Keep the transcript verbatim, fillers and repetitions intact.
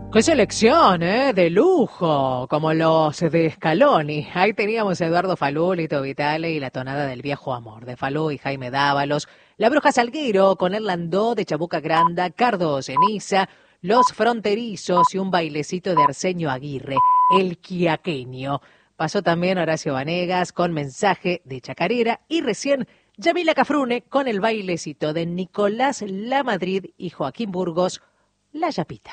¡Qué selección, eh! De lujo, como los de Scaloni. Ahí teníamos a Eduardo Falú, Lito Vitale y la tonada del viejo amor de Falú y Jaime Dávalos, la Bruja Salguero con el Landó de Chabuca Granda, Cardo Ceniza, los Fronterizos y un bailecito de Arsenio Aguirre, el quiaqueño. Pasó también Horacio Vanegas con Mensaje de Chacarera y recién Yamila Cafrune con el bailecito de Nicolás Lamadrid y Joaquín Burgos, La Yapita.